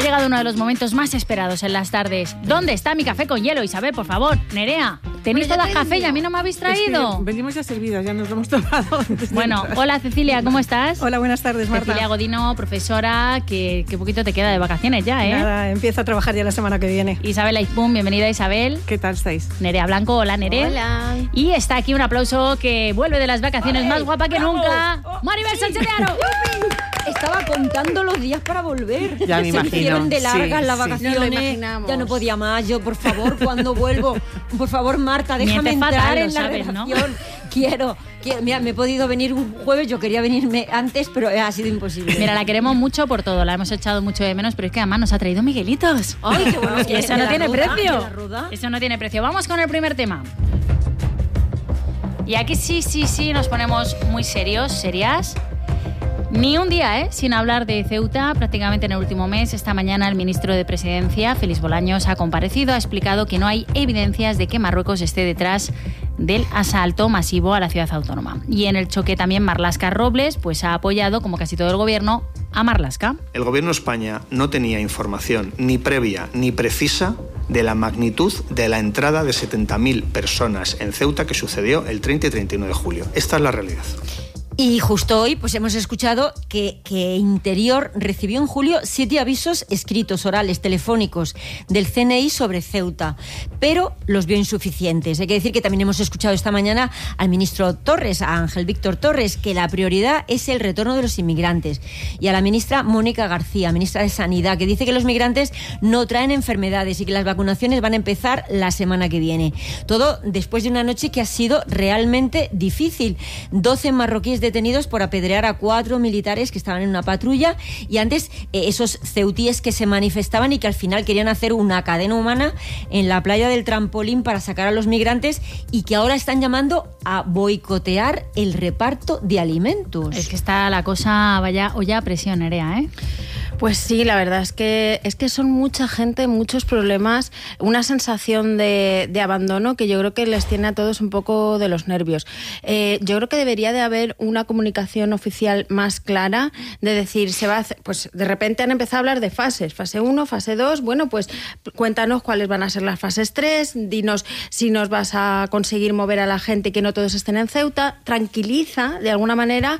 llegado uno de los momentos más esperados en las tardes. ¿Dónde está mi café con hielo, Isabel, por favor? Nerea, tenéis todas café y a mí no me habéis traído. Es que venimos ya servidas, ya nos lo hemos tomado. Bueno, hola Cecilia, ¿cómo estás? Hola, buenas tardes, Marta. Cecilia Godino, profesora, que poquito te queda de vacaciones ya, ¿eh? Nada, empiezo a trabajar ya la semana que viene. Isabel Aizpún, bienvenida Isabel. ¿Qué tal estáis? Nerea Blanco, hola Nerea. Hola. Y está aquí un aplauso que vuelve de las vacaciones más guapa que nunca. Maribel Sánchez de Aro. Estaba contando los días para volver. Ya me imagino. Se hicieron de largas Sí, las sí. vacaciones. No lo imaginamos. Ya no podía más. Yo, por favor, cuando vuelvo, por favor, Marta, déjame Mientes entrar fatal, en lo la sabes, ¿no? redacción. Quiero. Mira, me he podido venir un jueves, yo quería venirme antes, pero ha sido imposible. Mira, la queremos mucho por todo, la hemos echado mucho de menos, pero es que además nos ha traído Miguelitos. Ay, qué bueno. Y eso no tiene precio. ¿De la ruda? Eso no tiene precio. Vamos con el primer tema. Y aquí sí, nos ponemos muy serias. Ni un día, sin hablar de Ceuta, prácticamente en el último mes. Esta mañana el ministro de Presidencia, Félix Bolaños, ha comparecido, ha explicado que no hay evidencias de que Marruecos esté detrás del asalto masivo a la ciudad autónoma. Y en el choque también Marlaska Robles pues ha apoyado, como casi todo el gobierno, a Marlaska. El gobierno de España no tenía información ni previa ni precisa de la magnitud de la entrada de 70.000 personas en Ceuta que sucedió el 30 y 31 de julio. Esta es la realidad. Y justo hoy pues hemos escuchado que Interior recibió en julio 7 avisos escritos, orales, telefónicos del CNI sobre Ceuta, pero los vio insuficientes. Hay que decir que también hemos escuchado esta mañana al ministro Torres, a Ángel Víctor Torres, que la prioridad es el retorno de los inmigrantes, y a la ministra Mónica García, ministra de Sanidad, que dice que los migrantes no traen enfermedades y que las vacunaciones van a empezar la semana que viene. Todo después de una noche que ha sido realmente difícil. 12 marroquíes detenidos por apedrear a 4 militares que estaban en una patrulla, y antes esos ceutíes que se manifestaban y que al final querían hacer una cadena humana en la playa del Trampolín para sacar a los migrantes, y que ahora están llamando a boicotear el reparto de alimentos. Es que está la cosa, vaya olla a presión, Nerea, ¿eh? Pues sí, la verdad es que son mucha gente, muchos problemas, una sensación de abandono que yo creo que les tiene a todos un poco de los nervios. Yo creo que debería de haber una comunicación oficial más clara, de decir, se va a hacer, pues de repente han empezado a hablar de fases, fase 1, fase 2, bueno, pues cuéntanos cuáles van a ser las fases 3, dinos si nos vas a conseguir mover a la gente y que no todos estén en Ceuta, tranquiliza de alguna manera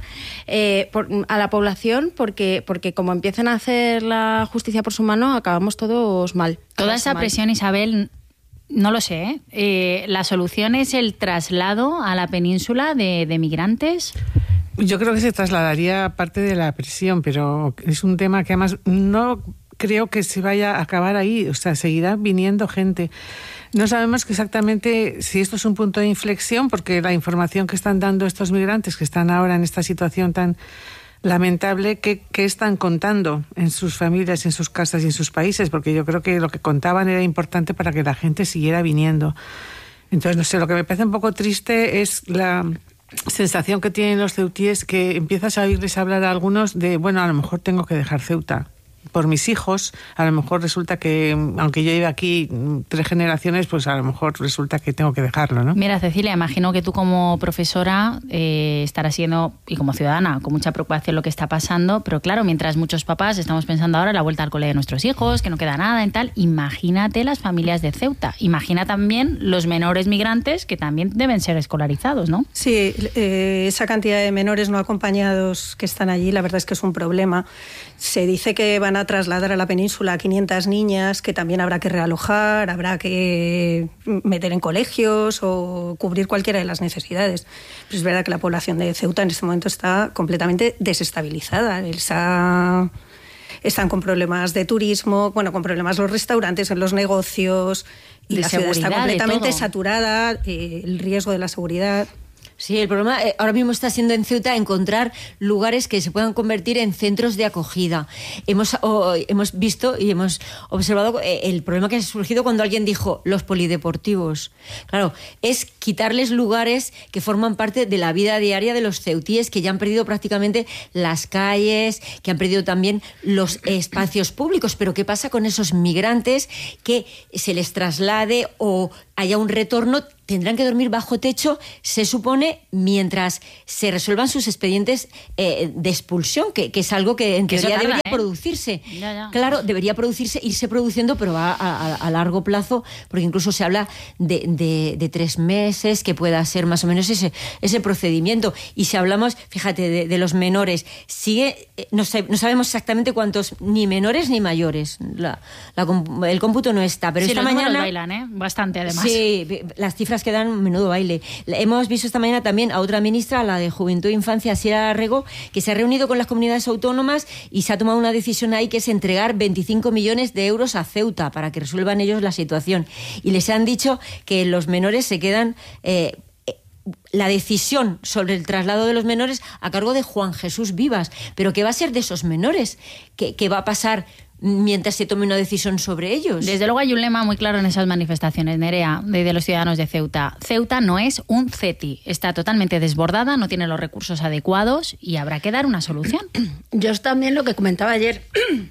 a la población, porque como empiecen a hacer la justicia por su mano, acabamos todos mal. Toda esa presión, Isabel, no lo sé, ¿eh? ¿La solución es el traslado a la península de migrantes? Yo creo que se trasladaría parte de la presión, pero es un tema que además no creo que se vaya a acabar ahí. O sea, seguirá viniendo gente. No sabemos exactamente si esto es un punto de inflexión, porque la información que están dando estos migrantes que están ahora en esta situación tan lamentable, que están contando en sus familias, en sus casas y en sus países, porque yo creo que lo que contaban era importante para que la gente siguiera viniendo. Entonces, no sé, lo que me parece un poco triste es la sensación que tienen los ceutíes, que empiezas a oírles hablar a algunos de, bueno, a lo mejor tengo que dejar Ceuta por mis hijos, a lo mejor resulta que, aunque yo lleve aquí 3 generaciones, pues a lo mejor resulta que tengo que dejarlo, ¿no? Mira, Cecilia, imagino que tú como profesora estarás siendo, y como ciudadana, con mucha preocupación lo que está pasando, pero claro, mientras muchos papás estamos pensando ahora en la vuelta al cole de nuestros hijos, que no queda nada en tal, imagínate las familias de Ceuta, imagina también los menores migrantes que también deben ser escolarizados, ¿no? Sí, esa cantidad de menores no acompañados que están allí, la verdad es que es un problema. Se dice que van a trasladar a la península a 500 niñas que también habrá que realojar, habrá que meter en colegios o cubrir cualquiera de las necesidades. Pero es verdad que la población de Ceuta en este momento está completamente desestabilizada. Están con problemas de turismo, bueno, con problemas los restaurantes, en los negocios, y la ciudad está completamente saturada, el riesgo de la seguridad. Sí, el problema ahora mismo está siendo en Ceuta encontrar lugares que se puedan convertir en centros de acogida. Hemos visto y hemos observado el problema que ha surgido cuando alguien dijo los polideportivos. Claro, es quitarles lugares que forman parte de la vida diaria de los ceutíes, que ya han perdido prácticamente las calles, que han perdido también los espacios públicos. Pero ¿qué pasa con esos migrantes que se les traslade o haya un retorno, tendrán que dormir bajo techo, se supone, mientras se resuelvan sus expedientes de expulsión, que es algo que en teoría debería producirse. Ya. Claro, debería producirse, irse produciendo, pero va a largo plazo, porque incluso se habla de 3 meses, que pueda ser más o menos ese procedimiento. Y si hablamos, fíjate, de los menores, no sabemos exactamente cuántos, ni menores ni mayores. El cómputo no está, pero esta mañana bailan, bastante además. Sí, las cifras que dan menudo baile. Hemos visto esta mañana también a otra ministra, la de Juventud e Infancia, Sierra Arrego, que se ha reunido con las comunidades autónomas y se ha tomado una decisión ahí, que es entregar 25 millones de euros a Ceuta para que resuelvan ellos la situación. Y les han dicho que los menores se quedan... la decisión sobre el traslado de los menores a cargo de Juan Jesús Vivas. Pero ¿qué va a ser de esos menores? ¿Qué va a pasar mientras se tome una decisión sobre ellos? Desde luego hay un lema muy claro en esas manifestaciones, Nerea, de los ciudadanos de Ceuta. Ceuta no es un CETI, está totalmente desbordada, no tiene los recursos adecuados y habrá que dar una solución. Yo también lo que comentaba ayer...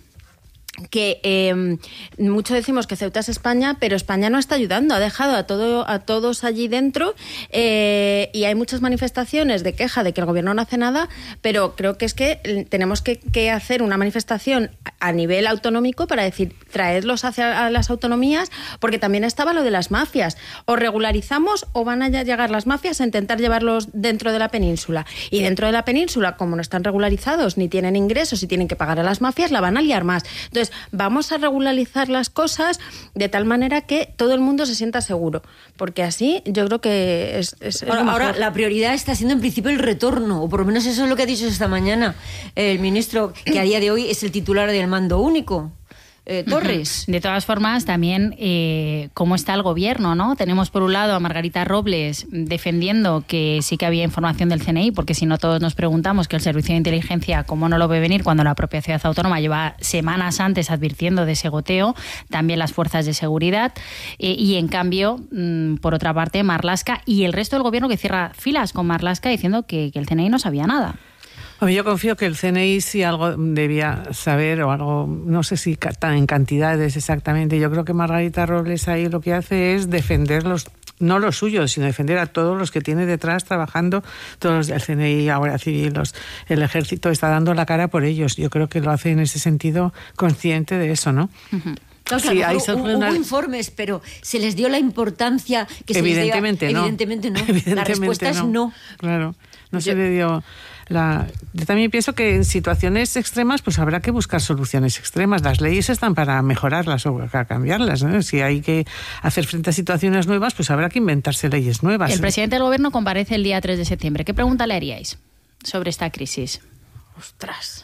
que mucho decimos que Ceuta es España, pero España no está ayudando, ha dejado a todos allí dentro, y hay muchas manifestaciones de queja de que el gobierno no hace nada, pero creo que es que tenemos que hacer una manifestación a nivel autonómico para decir, traedlos hacia las autonomías, porque también estaba lo de las mafias, o regularizamos o van a llegar las mafias a intentar llevarlos dentro de la península, y dentro de la península, como no están regularizados ni tienen ingresos y tienen que pagar a las mafias, la van a liar más. Entonces, vamos a regularizar las cosas de tal manera que todo el mundo se sienta seguro, porque así yo creo que es ahora la prioridad está siendo en principio el retorno, o por lo menos eso es lo que ha dicho esta mañana el ministro, que a día de hoy es el titular del mando único. Torres. De todas formas, también cómo está el gobierno, ¿no? Tenemos por un lado a Margarita Robles defendiendo que sí que había información del CNI, porque si no todos nos preguntamos que el servicio de inteligencia cómo no lo ve venir cuando la propia ciudad autónoma lleva semanas antes advirtiendo de ese goteo, también las fuerzas de seguridad, y en cambio, por otra parte, Marlaska y el resto del gobierno que cierra filas con Marlaska diciendo que el CNI no sabía nada. Yo confío que el CNI sí algo debía saber, o algo, no sé si en cantidades exactamente. Yo creo que Margarita Robles ahí lo que hace es defender no los suyos, sino defender a todos los que tiene detrás trabajando, todos los del CNI, Guardia Civil, el Ejército, está dando la cara por ellos. Yo creo que lo hace en ese sentido consciente de eso, ¿no? Uh-huh. Claro, sí, hubo informes, pero ¿se les dio la importancia que se les dio? Evidentemente no. La respuesta es no. Claro, se le dio... Yo también pienso que en situaciones extremas pues habrá que buscar soluciones extremas. Las leyes están para mejorarlas o para cambiarlas, ¿no? Si hay que hacer frente a situaciones nuevas, pues habrá que inventarse leyes nuevas. El presidente del gobierno comparece el día 3 de septiembre. ¿Qué pregunta le haríais sobre esta crisis? Ostras.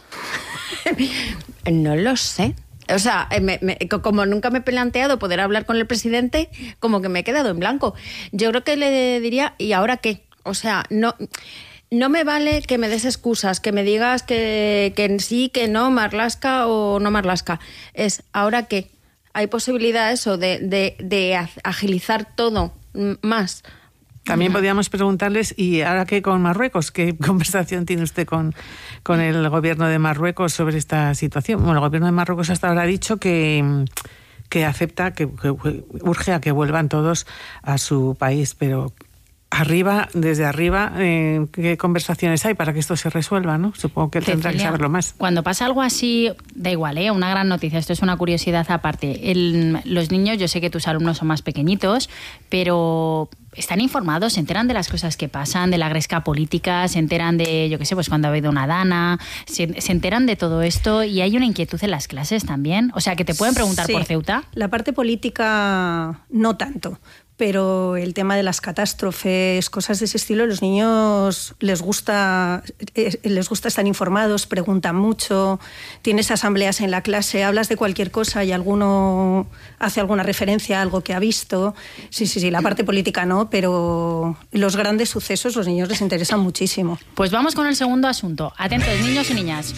No lo sé. O sea, como nunca me he planteado poder hablar con el presidente, como que me he quedado en blanco. Yo creo que le diría, ¿y ahora qué? O sea, no me vale que me des excusas, que me digas que sí, que no, Marlaska o no Marlaska. Es, ¿ahora qué? ¿Hay posibilidad eso de agilizar todo más? También podríamos preguntarles, ¿y ahora qué con Marruecos? ¿Qué conversación tiene usted con el gobierno de Marruecos sobre esta situación? Bueno, el gobierno de Marruecos hasta ahora ha dicho que acepta, que urge a que vuelvan todos a su país, pero... desde arriba, ¿qué conversaciones hay para que esto se resuelva, no? Supongo que él tendrá que saberlo más. Cuando pasa algo así, da igual, una gran noticia, esto es una curiosidad aparte. Los niños, yo sé que tus alumnos son más pequeñitos, pero están informados, se enteran de las cosas que pasan, de la gresca política, se enteran de, yo qué sé, pues cuando ha habido una dana, se enteran de todo esto, y hay una inquietud en las clases también. O sea, que te pueden preguntar por Ceuta. La parte política no tanto, pero el tema de las catástrofes, cosas de ese estilo, los niños les gusta estar informados, preguntan mucho, tienes asambleas en la clase, hablas de cualquier cosa y alguno hace alguna referencia a algo que ha visto. Sí, la parte política no, pero los grandes sucesos los niños les interesan muchísimo. Pues vamos con el segundo asunto. Atentos, niños y niñas.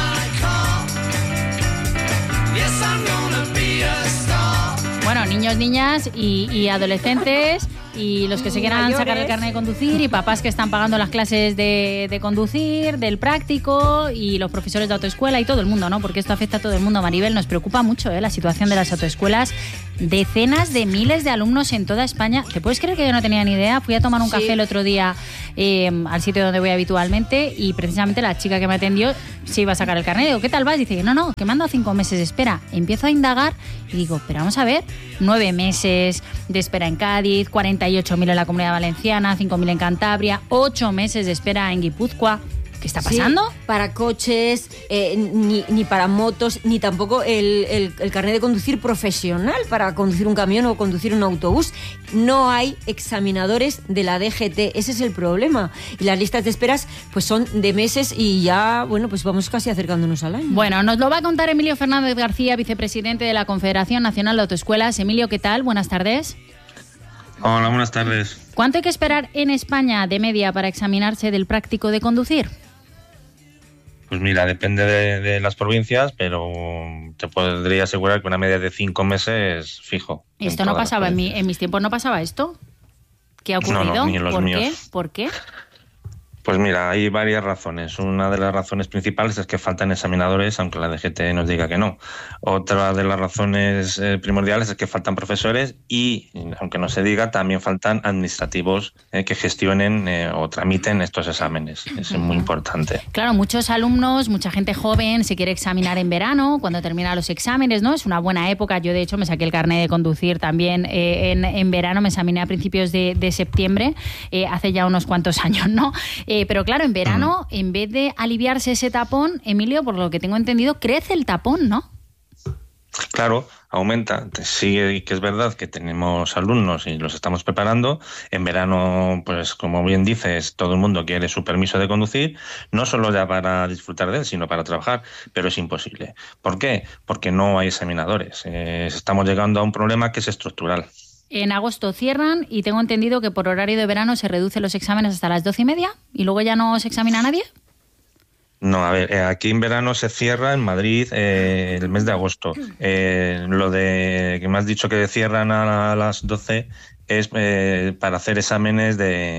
Bueno, niños, niñas y adolescentes, y los que se quieran sacar el carnet de conducir, y papás que están pagando las clases de conducir, del práctico, y los profesores de autoescuela y todo el mundo, ¿no? Porque esto afecta a todo el mundo. Maribel, nos preocupa mucho la situación de las autoescuelas decenas de miles de alumnos en toda España. ¿Te puedes creer que yo no tenía ni idea? Fui a tomar un café el otro día al sitio donde voy habitualmente y precisamente la chica que me atendió se iba a sacar el carnet. Digo, ¿qué tal vas? Dice, no, que me han dado 5 meses de espera. Empiezo a indagar y digo, pero vamos a ver, 9 meses de espera en Cádiz, 48.000 en la Comunidad Valenciana, 5.000 en Cantabria, 8 meses de espera en Guipúzcoa. ¿Qué está pasando? Sí, para coches, ni para motos, ni tampoco el carnet de conducir profesional para conducir un camión o conducir un autobús. No hay examinadores de la DGT, ese es el problema. Y las listas de esperas pues son de meses y ya, bueno, pues vamos casi acercándonos al año. Bueno, nos lo va a contar Emilio Fernández García, vicepresidente de la Confederación Nacional de Autoescuelas. Emilio, ¿qué tal? Buenas tardes. Hola, buenas tardes. ¿Cuánto hay que esperar en España de media para examinarse del práctico de conducir? Pues mira, depende de las provincias, pero te podría asegurar que una media de 5 meses fijo. Esto no pasaba, en mis tiempos no pasaba esto. ¿Qué ha ocurrido? No, ni en los míos. ¿Por qué? Pues mira, hay varias razones. Una de las razones principales es que faltan examinadores, aunque la DGT nos diga que no. Otra de las razones primordiales es que faltan profesores y, aunque no se diga, también faltan administrativos que gestionen o tramiten estos exámenes. Eso es muy importante. Claro, muchos alumnos, mucha gente joven se quiere examinar en verano, cuando terminan los exámenes, ¿no? Es una buena época. Yo, de hecho, me saqué el carnet de conducir también en verano, me examiné a principios de septiembre, hace ya unos cuantos años, ¿no? Pero claro, en verano, en vez de aliviarse ese tapón, Emilio, por lo que tengo entendido, crece el tapón, ¿no? Claro, aumenta. Sí que es verdad que tenemos alumnos y los estamos preparando. En verano, pues como bien dices, todo el mundo quiere su permiso de conducir, no solo ya para disfrutar de él, sino para trabajar, pero es imposible. ¿Por qué? Porque no hay examinadores. Estamos llegando a un problema que es estructural. En agosto cierran y tengo entendido que por horario de verano se reducen los exámenes hasta las 12:30 y luego ya no se examina a nadie. No, a ver, aquí en verano se cierra en Madrid el mes de agosto. Lo de que me has dicho que cierran a las 12 es para hacer exámenes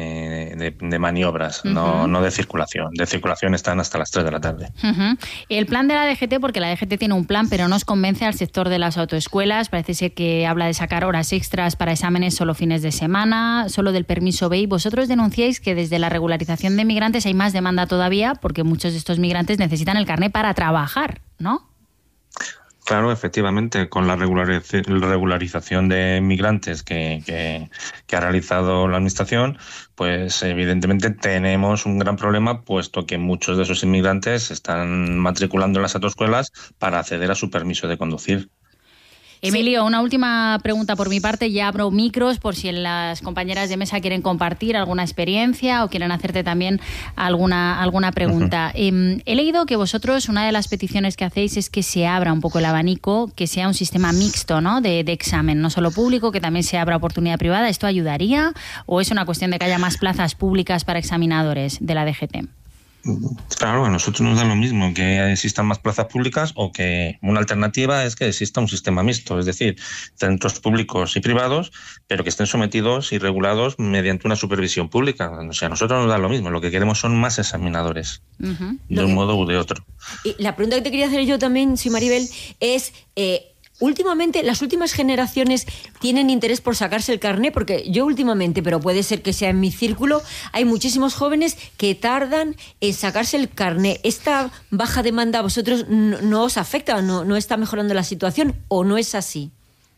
de maniobras, no de circulación. De circulación están hasta las 3 de la tarde. El plan de la DGT, porque la DGT tiene un plan, pero no os convence al sector de las autoescuelas. Parece ser que habla de sacar horas extras para exámenes solo fines de semana, solo del permiso B. Y vosotros denunciáis que desde la regularización de migrantes hay más demanda todavía, porque muchos de estos migrantes necesitan el carné para trabajar, ¿no? Claro, efectivamente, con la regularización de migrantes que ha realizado la Administración, pues evidentemente tenemos un gran problema, puesto que muchos de esos inmigrantes se están matriculando en las autoescuelas para acceder a su permiso de conducir. Emilio, una última pregunta por mi parte. Ya abro micros por si las compañeras de mesa quieren compartir alguna experiencia o quieren hacerte también alguna pregunta. He leído que vosotros, una de las peticiones que hacéis es que se abra un poco el abanico, que sea un sistema mixto, ¿no? de examen, no solo público, que también se abra oportunidad privada. ¿Esto ayudaría o es una cuestión de que haya más plazas públicas para examinadores de la DGT? Claro, a nosotros nos da lo mismo que existan más plazas públicas o que una alternativa es que exista un sistema mixto, es decir, centros públicos y privados, pero que estén sometidos y regulados mediante una supervisión pública. O sea, a nosotros nos da lo mismo, lo que queremos son más examinadores, de un modo u de otro. Y la pregunta que te quería hacer yo también, sí, Maribel, es... últimamente, las últimas generaciones tienen interés por sacarse el carné, porque yo últimamente, pero puede ser que sea en mi círculo, hay muchísimos jóvenes que tardan en sacarse el carné. ¿Esta baja demanda a vosotros no os afecta? ¿No está mejorando la situación o no es así?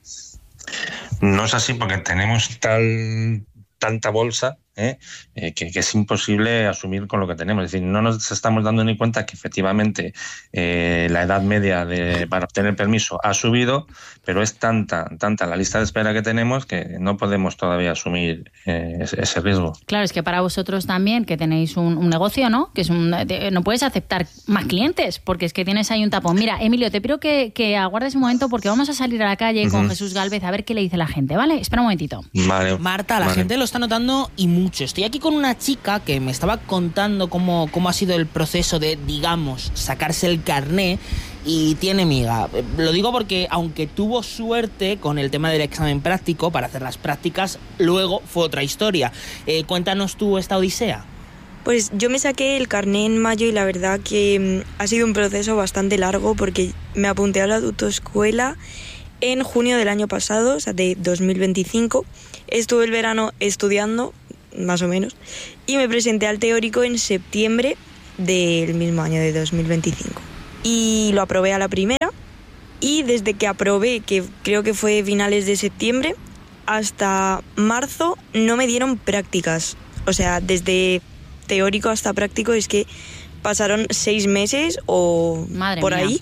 No es así porque tenemos tanta bolsa que es imposible asumir con lo que tenemos. Es decir, no nos estamos dando ni cuenta que efectivamente la edad media para obtener permiso ha subido, pero es tanta la lista de espera que tenemos que no podemos todavía asumir ese riesgo. Claro, es que para vosotros también, que tenéis un negocio, ¿no? Que es no puedes aceptar más clientes, porque es que tienes ahí un tapón. Mira, Emilio, te pido que aguardes un momento porque vamos a salir a la calle con Jesús Gálvez a ver qué le dice la gente, ¿vale? Espera un momentito. Vale. Marta, la gente lo está notando y mucho. Estoy aquí con una chica que me estaba contando cómo ha sido el proceso de, digamos, sacarse el carné y tiene miga. Lo digo porque aunque tuvo suerte con el tema del examen práctico para hacer las prácticas, luego fue otra historia. Cuéntanos tú esta odisea. Pues yo me saqué el carné en mayo y la verdad que ha sido un proceso bastante largo porque me apunté a la autoescuela en junio del año pasado, o sea, de 2025. Estuve el verano estudiando, más o menos, y me presenté al teórico en septiembre del mismo año, de 2025. Y lo aprobé a la primera, y desde que aprobé, que creo que fue finales de septiembre, hasta marzo no me dieron prácticas. O sea, desde teórico hasta práctico es que pasaron 6 meses o Madre por mía. ahí.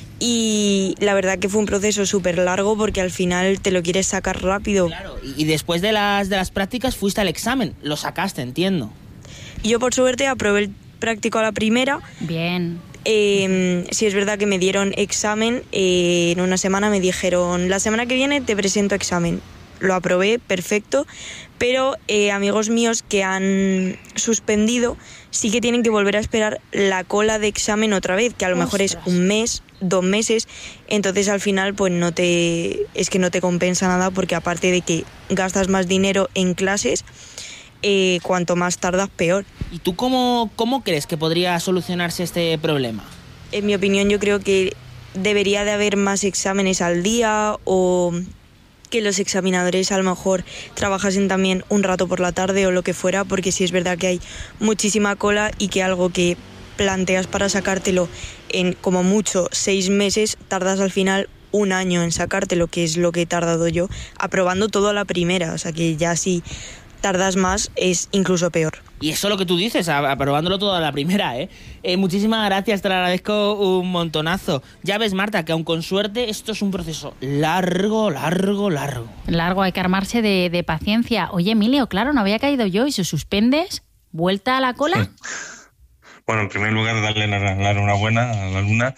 Y la verdad que fue un proceso súper largo porque al final te lo quieres sacar rápido. Claro, y después de las prácticas fuiste al examen, lo sacaste, entiendo. Y yo por suerte aprobé el práctico a la primera. Bien. Sí es verdad que me dieron examen, en una semana me dijeron, la semana que viene te presento examen. Lo aprobé, perfecto, pero amigos míos que han suspendido sí que tienen que volver a esperar la cola de examen otra vez, que a lo mejor es 1 mes, 2 meses, entonces al final pues no te compensa nada, porque aparte de que gastas más dinero en clases, cuanto más tardas peor. ¿Y tú cómo crees que podría solucionarse este problema? En mi opinión, yo creo que debería de haber más exámenes al día, o que los examinadores a lo mejor trabajasen también un rato por la tarde o lo que fuera, porque sí es verdad que hay muchísima cola y que algo que planteas para sacártelo en como mucho 6 meses, tardas al final 1 año en sacártelo, que es lo que he tardado yo, aprobando todo a la primera. O sea que ya si tardas más es incluso peor. Y eso es lo que tú dices, aprobándolo todo a la primera, ¿eh? Muchísimas gracias, te lo agradezco un montonazo. Ya ves, Marta, que aun con suerte esto es un proceso largo. Largo, hay que armarse de paciencia. Oye, Emilio, claro, no había caído yo. ¿Y si suspendes? ¿Vuelta a la cola? Bueno, en primer lugar, darle la enhorabuena a la alumna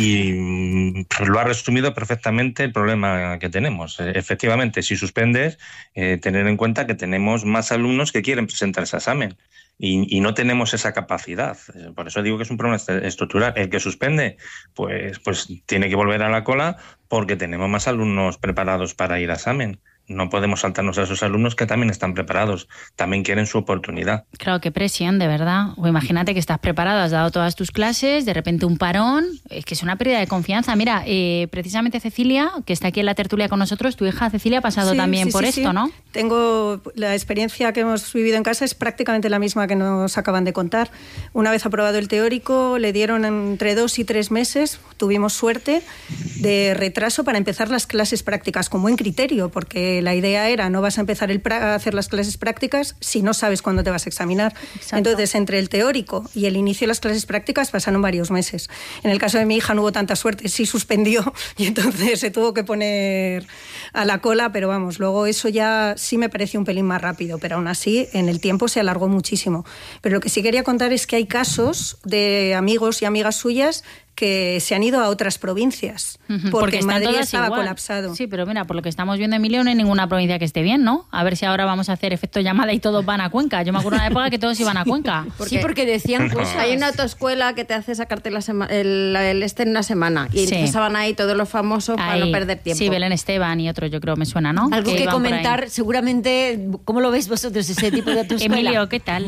y lo ha resumido perfectamente el problema que tenemos. Efectivamente, si suspendes, tener en cuenta que tenemos más alumnos que quieren presentar ese examen y no tenemos esa capacidad. Por eso digo que es un problema estructural. El que suspende, pues tiene que volver a la cola porque tenemos más alumnos preparados para ir a examen. No podemos saltarnos a esos alumnos que también están preparados, también quieren su oportunidad. Claro, qué presión, de verdad. O imagínate que estás preparado, has dado todas tus clases, de repente un parón, es que es una pérdida de confianza. Mira, precisamente Cecilia, que está aquí en la tertulia con nosotros, tu hija Cecilia ha pasado también por esto, ¿no? Tengo la experiencia que hemos vivido en casa, es prácticamente la misma que nos acaban de contar. Una vez aprobado el teórico, le dieron entre 2 y 3 meses, tuvimos suerte, de retraso para empezar las clases prácticas, con buen criterio, porque la idea era, no vas a empezar a hacer las clases prácticas si no sabes cuándo te vas a examinar. Exacto. Entonces, entre el teórico y el inicio de las clases prácticas pasaron varios meses. En el caso de mi hija no hubo tanta suerte, sí suspendió y entonces se tuvo que poner a la cola, pero vamos, luego eso ya sí me pareció un pelín más rápido, pero aún así en el tiempo se alargó muchísimo. Pero lo que sí quería contar es que hay casos de amigos y amigas suyas que se han ido a otras provincias, porque Madrid estaba colapsado. Sí, pero mira, por lo que estamos viendo, Emilio, no hay ninguna provincia que esté bien, ¿no? A ver si ahora vamos a hacer efecto llamada y todos van a Cuenca. Yo me acuerdo de una época que todos iban a Cuenca. Porque decían cosas. Hay una autoescuela que te hace sacarte el en una semana y entonces estaban ahí todos los famosos para no perder tiempo. Sí, Belén Esteban y otros, yo creo, me suena, ¿no? Algo que comentar, seguramente, ¿cómo lo veis vosotros ese tipo de autoescuela? Emilio, ¿qué tal?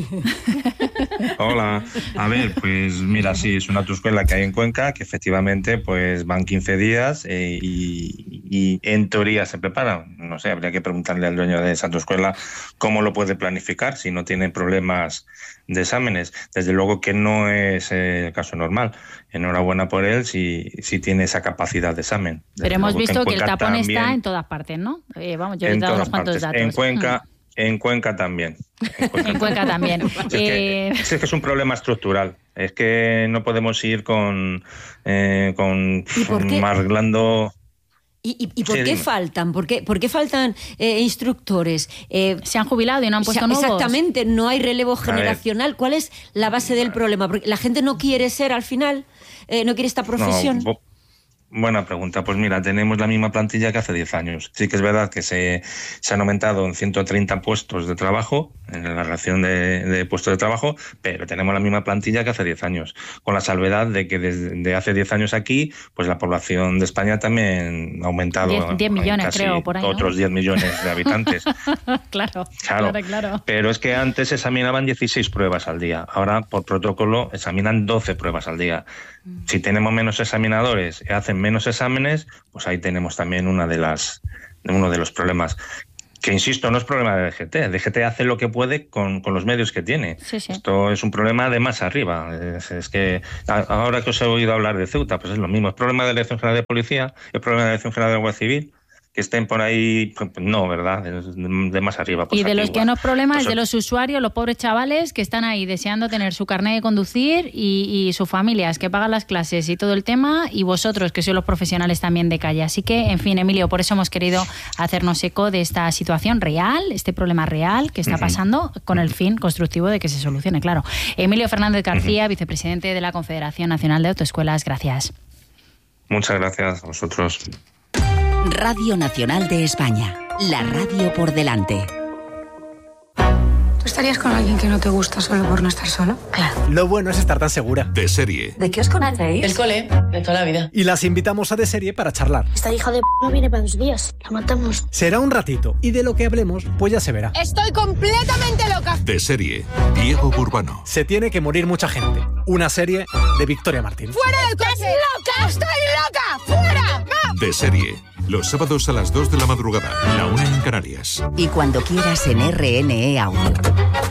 Hola. A ver, pues mira, sí, es una autoescuela que hay en Cuenca, que efectivamente pues van 15 días y en teoría se preparan. No sé, habría que preguntarle al dueño de esa autoescuela cómo lo puede planificar si no tiene problemas de exámenes. Desde luego que no es el caso normal. Enhorabuena por él si tiene esa capacidad de examen. Pero hemos visto que el tapón también está en todas partes, ¿no? Vamos, yo he dado unos cuantos datos. En Cuenca también. En Cuenca también. Es que es un problema estructural. Es que no podemos ir con arreglando. ¿Y por qué faltan? ¿Por qué faltan instructores? ¿Se han jubilado y no han puesto nuevos? Exactamente, no hay relevo generacional. ¿Cuál es la base del problema? Porque la gente no quiere ser, al final, no quiere esta profesión. No, buena pregunta. Pues mira, tenemos la misma plantilla que hace 10 años. Sí que es verdad que se han aumentado en 130 puestos de trabajo, en la relación de puestos de trabajo, pero tenemos la misma plantilla que hace 10 años, con la salvedad de que desde hace 10 años aquí, pues la población de España también ha aumentado. 10 millones, creo, por ahí, ¿no? Otros 10 millones de habitantes. Claro. Pero es que antes examinaban 16 pruebas al día. Ahora, por protocolo, examinan 12 pruebas al día. Si tenemos menos examinadores y hacen menos exámenes, pues ahí tenemos también uno de los problemas. Que insisto, no es problema de DGT. DGT hace lo que puede con los medios que tiene. Sí. Esto es un problema de más arriba. Es que ahora que os he oído hablar de Ceuta, pues es lo mismo. Es problema de la Dirección General de Policía, es problema de la Dirección General de Guardia Civil. Que estén por ahí, no, ¿verdad? De más arriba. Pues y de los que no es problema pues es de los usuarios, los pobres chavales que están ahí deseando tener su carnet de conducir y sus familias que pagan las clases y todo el tema, y vosotros que sois los profesionales también de calle. Así que, en fin, Emilio, por eso hemos querido hacernos eco de esta situación real, este problema real que está pasando, con el fin constructivo de que se solucione, claro. Emilio Fernández García, vicepresidente de la Confederación Nacional de Autoescuelas, gracias. Muchas gracias a vosotros. Radio Nacional de España, la radio por delante. ¿Tú estarías con alguien que no te gusta solo por no estar solo? Claro. Lo bueno es estar tan segura. De Serie. ¿De qué os conocéis? El cole, de toda la vida. Y las invitamos a De Serie para charlar. Esta hija de no viene para 2 días. La matamos. Será un ratito y de lo que hablemos, pues ya se verá. Estoy completamente loca. De Serie. Diego Burbano. Se tiene que morir mucha gente. Una serie de Victoria Martín. ¡Fuera del coche! ¡Estás loca! ¡Estoy loca! ¡Fuera! ¡No! De Serie. Los sábados a las 2 de la madrugada, la 1 en Canarias. Y cuando quieras en RNE Audio.